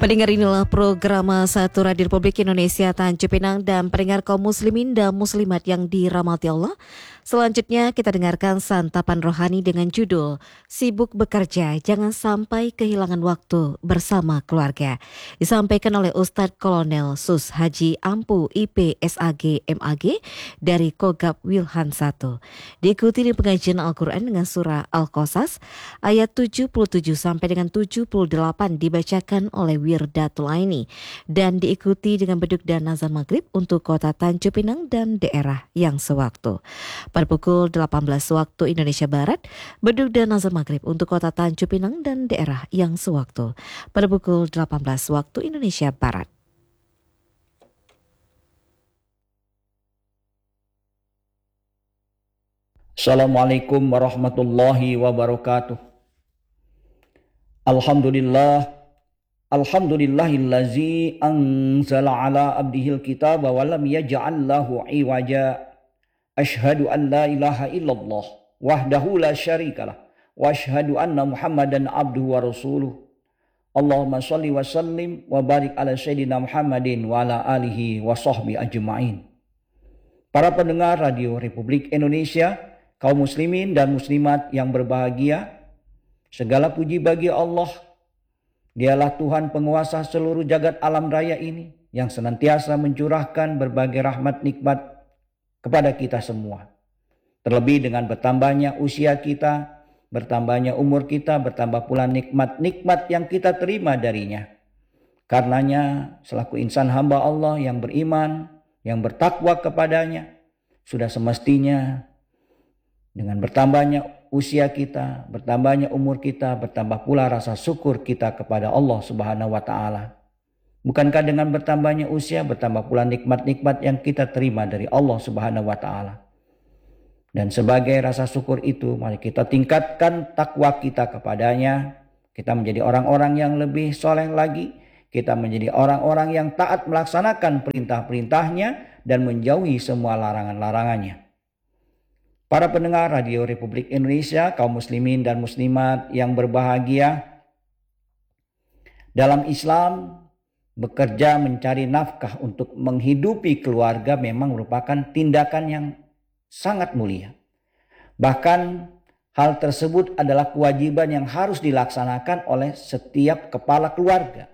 Pendengar, inilah program Satu Radio Republik Indonesia Tanjung Pinang dan pendengar kaum muslimin dan muslimat yang dirahmati Allah. Selanjutnya kita dengarkan santapan rohani dengan judul Sibuk Bekerja, Jangan Sampai Kehilangan Waktu Bersama Keluarga. Disampaikan oleh Ustadz Kolonel Sus Haji Ampu IP SAG MAG dari Kogab Wilhan 1. Diikuti di pengajian Al-Quran dengan surah Al-Qasas ayat 77 sampai dengan 78 dibacakan oleh Wirdatul Aini dan diikuti dengan beduk dan azan maghrib untuk kota Tanjung Pinang dan daerah yang sewaktu. Pada pukul 18 waktu Indonesia Barat, beduk dan azan maghrib untuk kota Tanjung Pinang dan daerah yang sewaktu. Pada pukul 18 waktu Indonesia Barat. Assalamualaikum warahmatullahi wabarakatuh. Alhamdulillahillazi anzala ala abdihil kitaba wa lam yaj'al lahu iwaja. Ashhadu an la ilaha illallah wahdahu la syarikalah wa ashhadu anna Muhammadan abduhu wa rasuluh. Allahumma shalli wa sallim wa barik ala sayyidina Muhammadin wa ala alihi wa sahbihi ajma'in. Para pendengar Radio Republik Indonesia, kaum muslimin dan muslimat yang berbahagia, segala puji bagi Allah. Dialah Tuhan penguasa seluruh jagat alam raya ini yang senantiasa mencurahkan berbagai rahmat nikmat kepada kita semua. Terlebih dengan bertambahnya usia kita, bertambahnya umur kita, bertambah pula nikmat-nikmat yang kita terima darinya. Karenanya selaku insan hamba Allah yang beriman, yang bertakwa kepadanya, sudah semestinya dengan bertambahnya usia kita, bertambahnya umur kita, bertambah pula rasa syukur kita kepada Allah Subhanahu wa Ta'ala. Bukankah dengan bertambahnya usia, bertambah pula nikmat-nikmat yang kita terima dari Allah Subhanahu wa Ta'ala? Dan sebagai rasa syukur itu, mari kita tingkatkan takwa kita kepadanya. Kita menjadi orang-orang yang lebih soleh lagi. Kita menjadi orang-orang yang taat melaksanakan perintah-perintahnya dan menjauhi semua larangan-larangannya. Para pendengar Radio Republik Indonesia, kaum muslimin dan muslimat yang berbahagia, dalam Islam, bekerja mencari nafkah untuk menghidupi keluarga memang merupakan tindakan yang sangat mulia. Bahkan hal tersebut adalah kewajiban yang harus dilaksanakan oleh setiap kepala keluarga.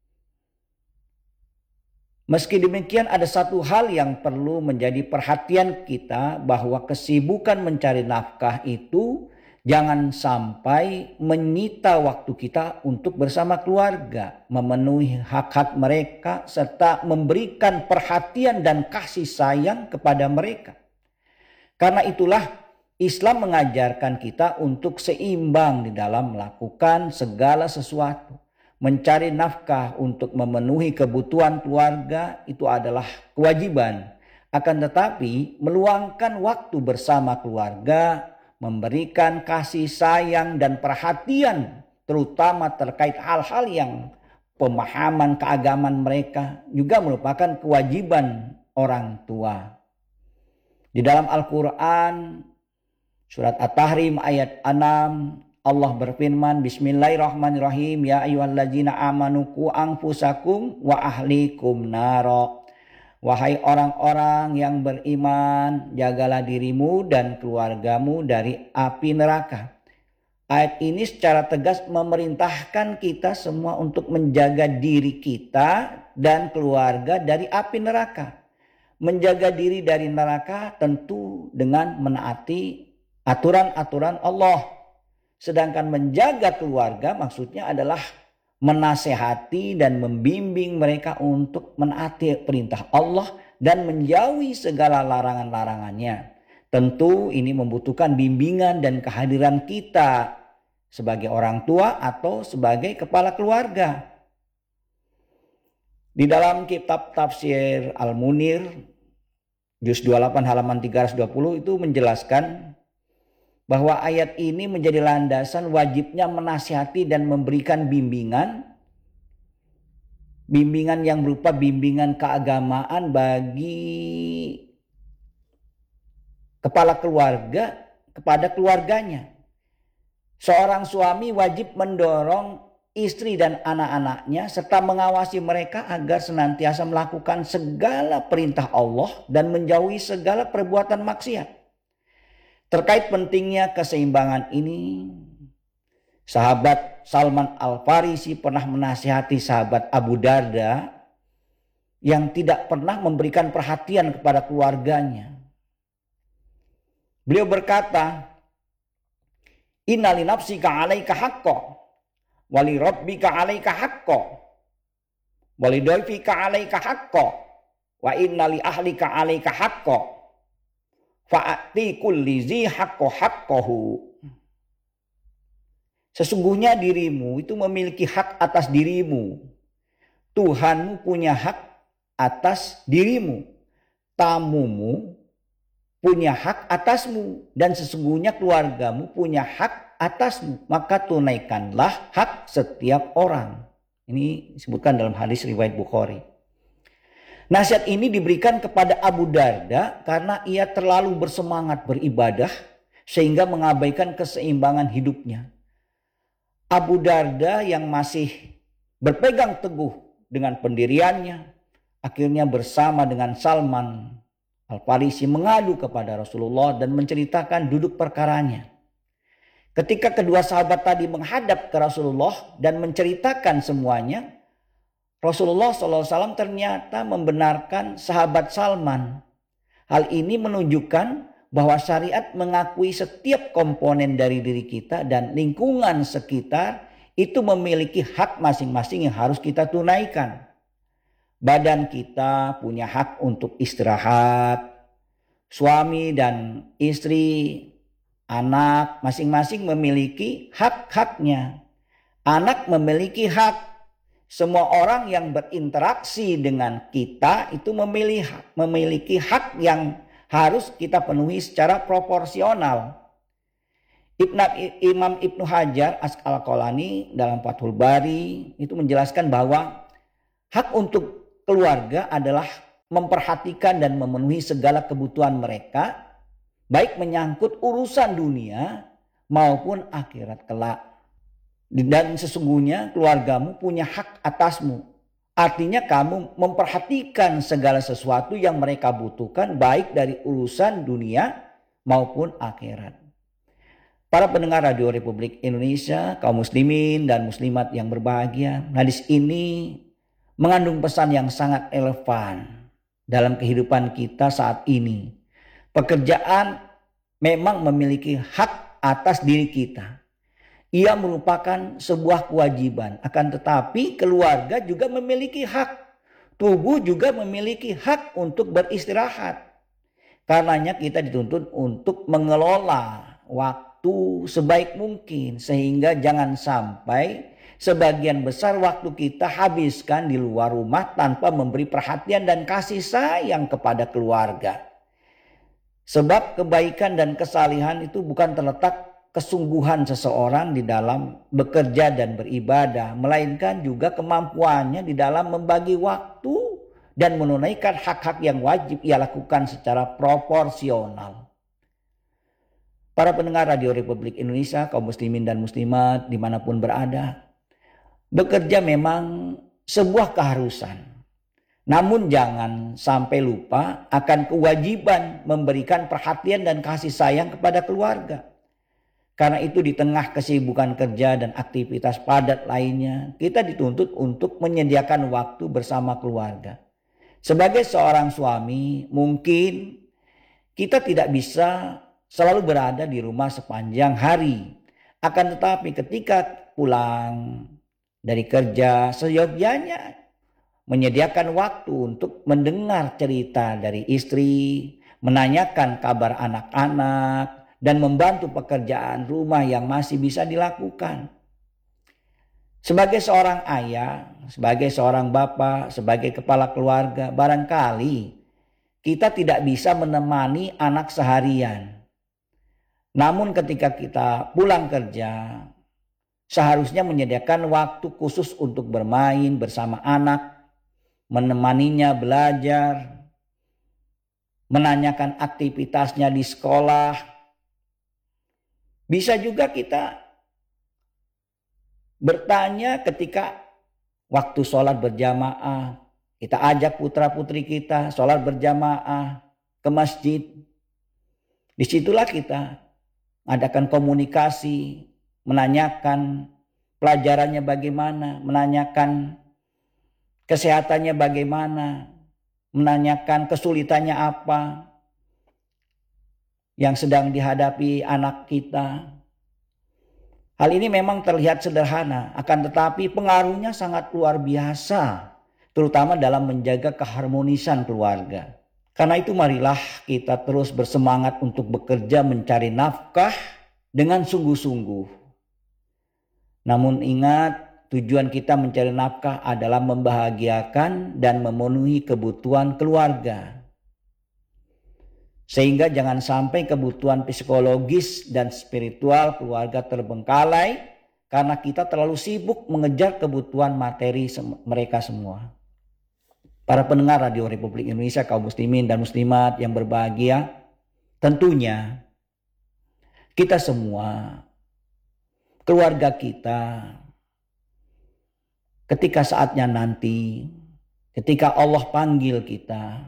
Meski demikian, ada satu hal yang perlu menjadi perhatian kita, bahwa kesibukan mencari nafkah itu jangan sampai menyita waktu kita untuk bersama keluarga, memenuhi hak-hak mereka, serta memberikan perhatian dan kasih sayang kepada mereka. Karena itulah Islam mengajarkan kita untuk seimbang di dalam melakukan segala sesuatu. Mencari nafkah untuk memenuhi kebutuhan keluarga itu adalah kewajiban. Akan tetapi meluangkan waktu bersama keluarga, memberikan kasih sayang dan perhatian terutama terkait hal-hal yang pemahaman keagamaan mereka juga merupakan kewajiban orang tua. Di dalam Al-Quran surat At-Tahrim ayat 6, Allah berfirman, Bismillahirrahmanirrahim, Ya ayyuhalladzina amanu qu anfusakum wa ahlikum naro. Wahai orang-orang yang beriman, jagalah dirimu dan keluargamu dari api neraka. Ayat ini secara tegas memerintahkan kita semua untuk menjaga diri kita dan keluarga dari api neraka. Menjaga diri dari neraka tentu dengan menaati aturan-aturan Allah. Sedangkan menjaga keluarga maksudnya adalah menasehati dan membimbing mereka untuk menaati perintah Allah dan menjauhi segala larangan-larangannya. Tentu ini membutuhkan bimbingan dan kehadiran kita sebagai orang tua atau sebagai kepala keluarga. Di dalam kitab tafsir Al-Munir, juz 28 halaman 320 itu menjelaskan bahwa ayat ini menjadi landasan wajibnya menasihati dan memberikan bimbingan yang berupa bimbingan keagamaan bagi kepala keluarga kepada keluarganya. Seorang suami wajib mendorong istri dan anak-anaknya serta mengawasi mereka agar senantiasa melakukan segala perintah Allah dan menjauhi segala perbuatan maksiat. Terkait pentingnya keseimbangan ini, sahabat Salman Al-Farisi pernah menasihati sahabat Abu Darda yang tidak pernah memberikan perhatian kepada keluarganya. Beliau berkata, "Inna li nafsika 'alaika haqqan, wa li rabbika 'alaika haqqan, wa li dhaifika 'alaika haqqan, wa inna li ahlika 'alaika haqqan, fa'ati kulli dzi haqqo haqqahu." Sesungguhnya dirimu itu memiliki hak atas dirimu. Tuhanmu punya hak atas dirimu. Tamumu punya hak atasmu. Dan sesungguhnya keluargamu punya hak atasmu. Maka tunaikanlah hak setiap orang. Ini disebutkan dalam hadis riwayat Bukhari. Nasihat ini diberikan kepada Abu Darda karena ia terlalu bersemangat beribadah sehingga mengabaikan keseimbangan hidupnya. Abu Darda yang masih berpegang teguh dengan pendiriannya, akhirnya bersama dengan Salman Al-Farisi mengadu kepada Rasulullah dan menceritakan duduk perkaranya. Ketika kedua sahabat tadi menghadap ke Rasulullah dan menceritakan semuanya, Rasulullah SAW ternyata membenarkan sahabat Salman. Hal ini menunjukkan bahwa syariat mengakui setiap komponen dari diri kita dan lingkungan sekitar itu memiliki hak masing-masing yang harus kita tunaikan. Badan kita punya hak untuk istirahat. Suami dan istri, anak masing-masing memiliki hak-haknya. Anak memiliki hak. Semua orang yang berinteraksi dengan kita itu memiliki hak yang harus kita penuhi secara proporsional. Imam Ibnu Hajar Al-Asqalani dalam Fathul Bari itu menjelaskan bahwa hak untuk keluarga adalah memperhatikan dan memenuhi segala kebutuhan mereka, baik menyangkut urusan dunia maupun akhirat kelak. Dan sesungguhnya keluargamu punya hak atasmu. Artinya kamu memperhatikan segala sesuatu yang mereka butuhkan baik dari urusan dunia maupun akhirat. Para pendengar Radio Republik Indonesia, kaum muslimin dan muslimat yang berbahagia, hadis ini mengandung pesan yang sangat relevan dalam kehidupan kita saat ini. Pekerjaan memang memiliki hak atas diri kita. Ia merupakan sebuah kewajiban. Akan tetapi keluarga juga memiliki hak. Tubuh juga memiliki hak untuk beristirahat. Karenanya kita dituntut untuk mengelola waktu sebaik mungkin. Sehingga jangan sampai sebagian besar waktu kita habiskan di luar rumah tanpa memberi perhatian dan kasih sayang kepada keluarga. Sebab kebaikan dan kesalihan itu bukan terletak kesungguhan seseorang di dalam bekerja dan beribadah, melainkan juga kemampuannya di dalam membagi waktu dan menunaikan hak-hak yang wajib ia lakukan secara proporsional. Para pendengar Radio Republik Indonesia, kaum muslimin dan muslimat dimanapun berada, bekerja memang sebuah keharusan. Namun jangan sampai lupa akan kewajiban memberikan perhatian dan kasih sayang kepada keluarga. Karena itu di tengah kesibukan kerja dan aktivitas padat lainnya, kita dituntut untuk menyediakan waktu bersama keluarga. Sebagai seorang suami, mungkin kita tidak bisa selalu berada di rumah sepanjang hari. Akan tetapi ketika pulang dari kerja, seyogyanya menyediakan waktu untuk mendengar cerita dari istri, menanyakan kabar anak-anak, dan membantu pekerjaan rumah yang masih bisa dilakukan. Sebagai seorang ayah, sebagai seorang bapak, sebagai kepala keluarga, barangkali kita tidak bisa menemani anak seharian. Namun ketika kita pulang kerja, seharusnya menyediakan waktu khusus untuk bermain bersama anak, menemaninya belajar, menanyakan aktivitasnya di sekolah. Bisa juga kita bertanya ketika waktu sholat berjamaah. Kita ajak putra-putri kita sholat berjamaah ke masjid. Disitulah kita adakan komunikasi, menanyakan pelajarannya bagaimana, menanyakan kesehatannya bagaimana, menanyakan kesulitannya apa yang sedang dihadapi anak kita. Hal ini memang terlihat sederhana, akan tetapi pengaruhnya sangat luar biasa, terutama dalam menjaga keharmonisan keluarga. Karena itu marilah kita terus bersemangat untuk bekerja mencari nafkah dengan sungguh-sungguh. Namun ingat, tujuan kita mencari nafkah adalah membahagiakan dan memenuhi kebutuhan keluarga. Sehingga jangan sampai kebutuhan psikologis dan spiritual keluarga terbengkalai karena kita terlalu sibuk mengejar kebutuhan materi mereka semua. Para pendengar Radio Republik Indonesia, kaum muslimin dan muslimat yang berbahagia, tentunya kita semua, keluarga kita, ketika saatnya nanti, ketika Allah panggil kita,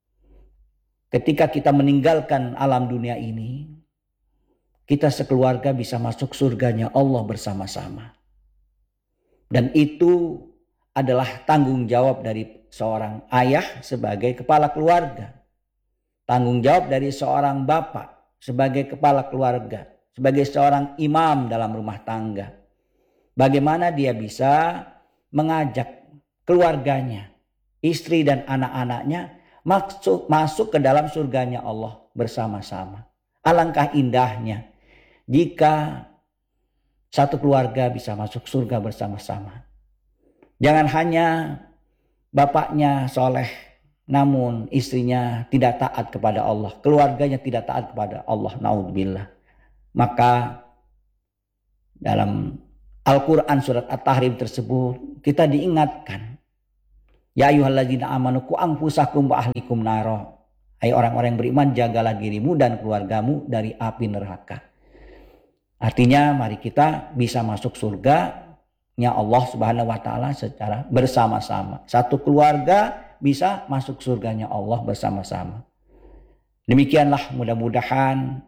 ketika kita meninggalkan alam dunia ini, kita sekeluarga bisa masuk surganya Allah bersama-sama. Dan itu adalah tanggung jawab dari seorang ayah sebagai kepala keluarga. Tanggung jawab dari seorang bapak sebagai kepala keluarga. Sebagai seorang imam dalam rumah tangga. Bagaimana dia bisa mengajak keluarganya, istri dan anak-anaknya masuk ke dalam surganya Allah bersama-sama. Alangkah indahnya jika satu keluarga bisa masuk surga bersama-sama. Jangan hanya bapaknya soleh, namun istrinya tidak taat kepada Allah, keluarganya tidak taat kepada Allah, naudzubillah. Maka dalam Al-Quran surat At-Tahrim tersebut kita diingatkan, ya ayyuhalladzina amanu qu anfusakum wa ahlikum naro. Hai orang-orang yang beriman, jagalah dirimu dan keluargamu dari api neraka. Artinya mari kita bisa masuk surganya Allah Subhanahu wa taala secara bersama-sama. Satu keluarga bisa masuk surganya Allah bersama-sama. Demikianlah, mudah-mudahan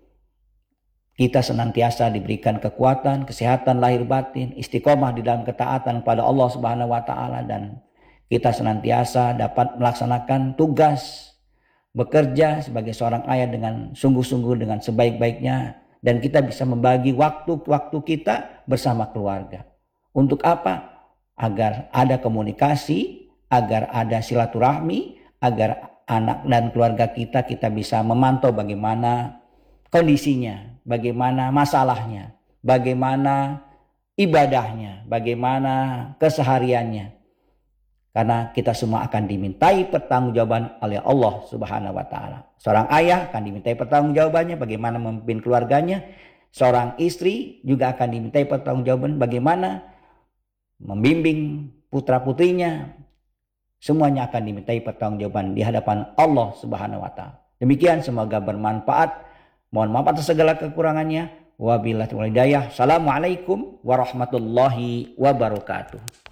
kita senantiasa diberikan kekuatan, kesehatan lahir batin, istiqomah di dalam ketaatan kepada Allah Subhanahu wa taala, dan kita senantiasa dapat melaksanakan tugas bekerja sebagai seorang ayah dengan sungguh-sungguh, dengan sebaik-baiknya, dan kita bisa membagi waktu-waktu kita bersama keluarga. Untuk apa? Agar ada komunikasi, agar ada silaturahmi, agar anak dan keluarga kita bisa memantau bagaimana kondisinya, bagaimana masalahnya, bagaimana ibadahnya, bagaimana kesehariannya. Karena kita semua akan dimintai pertanggungjawaban oleh Allah Subhanahu wa taala. Seorang ayah akan dimintai pertanggungjawabannya bagaimana memimpin keluarganya. Seorang istri juga akan dimintai pertanggungjawaban bagaimana membimbing putra-putrinya. Semuanya akan dimintai pertanggungjawaban di hadapan Allah Subhanahu wa taala. Demikian, semoga bermanfaat. Mohon maaf atas segala kekurangannya. Wabillahi taufiq wal hidayah. Assalamualaikum warahmatullahi wabarakatuh.